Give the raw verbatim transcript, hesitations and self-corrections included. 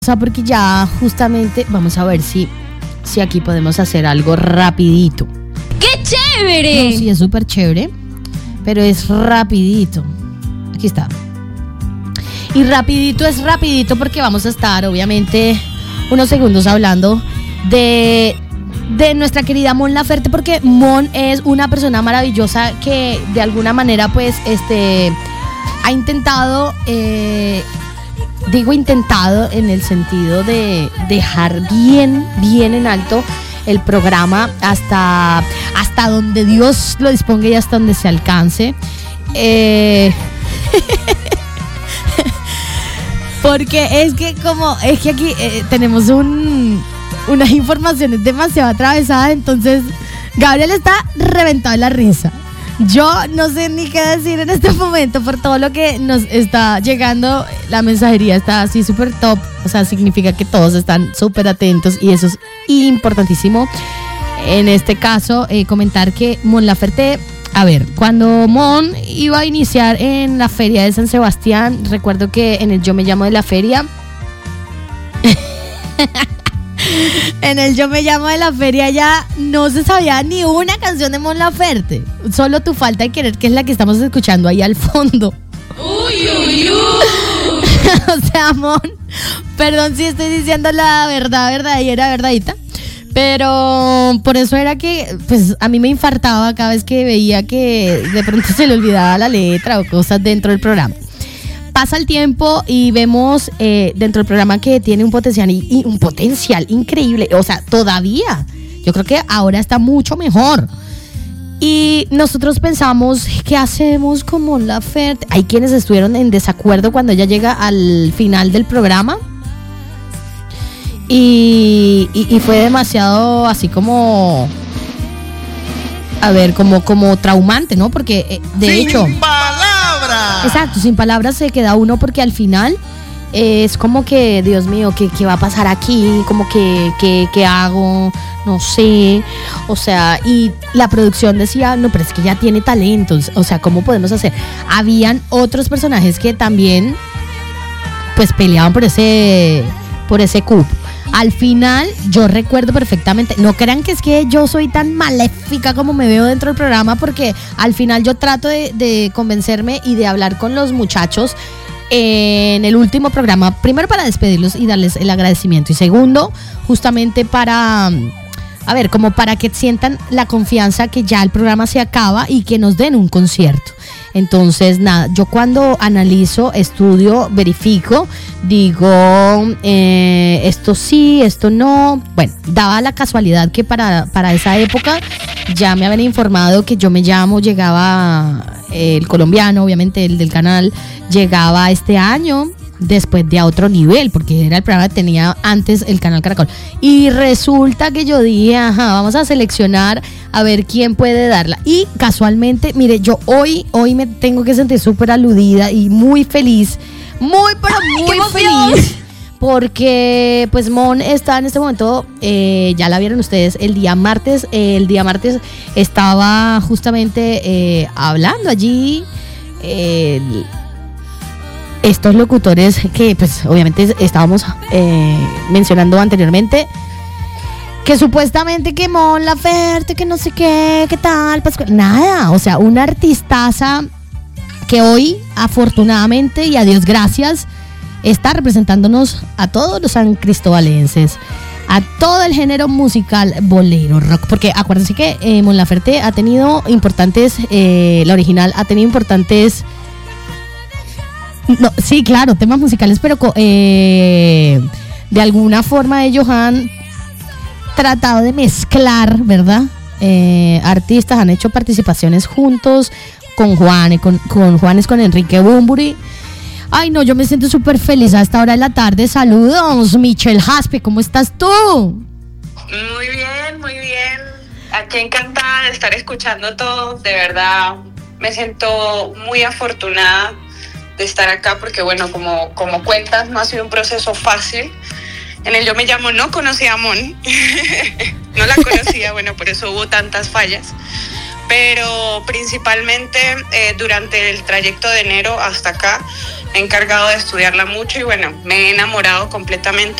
sea, porque ya justamente vamos a ver si, si aquí podemos hacer algo rapidito. ¡Qué chévere! No, sí, es súper chévere, pero es rapidito. Aquí está. Y rapidito es rapidito porque vamos a estar, obviamente, unos segundos hablando de, de nuestra querida Mon Laferte, porque Mon es una persona maravillosa que de alguna manera, pues, este, ha intentado... Eh, Digo intentado en el sentido de dejar bien, bien en alto el programa hasta, hasta donde Dios lo disponga y hasta donde se alcance. Eh, porque es que como, es que aquí eh, tenemos un, unas informaciones demasiado atravesadas, entonces Gabriel está reventado de la risa. Yo no sé ni qué decir en este momento por todo lo que nos está llegando. La mensajería está así súper top. O sea, significa que todos están súper atentos y eso es importantísimo. En este caso, eh, comentar que Mon Laferte, a ver, cuando Mon iba a iniciar en la feria de San Sebastián, recuerdo que en el Yo Me Llamo de la feria... En el Yo Me Llamo de la feria ya no se sabía ni una canción de Mon Laferte. Solo Tu Falta de Querer, que es la que estamos escuchando ahí al fondo. Uy, uy, uy. O sea, Mon, perdón si estoy diciendo la verdad, verdadera, verdadita, pero por eso era que pues a mí me infartaba cada vez que veía que de pronto se le olvidaba la letra o cosas dentro del programa. Pasa el tiempo y vemos eh, dentro del programa que tiene un potencial y, y un potencial increíble. O sea, todavía. Yo creo que ahora está mucho mejor. Y nosotros pensamos, ¿qué hacemos con Mon Laferte? Hay quienes estuvieron en desacuerdo cuando ella llega al final del programa. Y, y, y fue demasiado así como... A ver, como, como traumante, ¿no? Porque eh, de ¡Sin hecho... palabras! Exacto, sin palabras se queda uno porque al final eh, es como que, Dios mío, ¿qué, qué va a pasar aquí? Como que, ¿qué, qué hago? No sé. O sea, y la producción decía, no, pero es que ya tiene talentos. O sea, ¿cómo podemos hacer? Habían otros personajes que también pues peleaban por ese, por ese cupo. Al final, yo recuerdo perfectamente, no crean que es que yo soy tan maléfica como me veo dentro del programa, porque al final yo trato de, de convencerme y de hablar con los muchachos en el último programa, primero para despedirlos y darles el agradecimiento, y segundo, justamente para, a ver, como para que sientan la confianza que ya el programa se acaba y que nos den un concierto. Entonces, nada, yo cuando analizo, estudio, verifico, digo, eh, esto sí, esto no. Bueno, daba la casualidad que para, para esa época ya me habían informado que Yo Me Llamo llegaba, eh, el colombiano, obviamente el del canal, llegaba este año, después de a otro nivel, porque era el programa que tenía antes el canal Caracol. Y resulta que yo dije, ajá, vamos a seleccionar a ver quién puede darla. Y casualmente, mire, yo hoy, hoy me tengo que sentir súper aludida y muy feliz, muy, pero muy feliz, porque pues Mon está en este momento, eh, ya la vieron ustedes, el día martes, eh, el día martes estaba justamente eh, hablando allí, eh, estos locutores que pues obviamente estábamos eh, mencionando anteriormente, que supuestamente que Mon Laferte, que no sé qué, qué tal, pues, nada, o sea, una artistaza que hoy afortunadamente y a Dios gracias está representándonos a todos los sancristobalenses, a todo el género musical bolero, rock, porque acuérdense que eh, Mon Laferte ha tenido importantes, eh, la original ha tenido importantes... No, sí, claro, temas musicales, pero eh, de alguna forma ellos han tratado de mezclar, ¿verdad? Eh, artistas, han hecho participaciones juntos con Juanes, con, con Juanes, con Enrique Bunbury. Ay, no, yo me siento súper feliz a esta hora de la tarde. Saludos, Michelle Jaspe, ¿cómo estás tú? Muy bien, muy bien. Aquí encantada de estar escuchando todo. De verdad, me siento muy afortunada de estar acá porque, bueno, como, como cuentas, no ha sido un proceso fácil. En el Yo Me Llamo no conocía a Mon, no la conocía, bueno, por eso hubo tantas fallas, pero principalmente eh, durante el trayecto de enero hasta acá he encargado de estudiarla mucho y bueno, me he enamorado completamente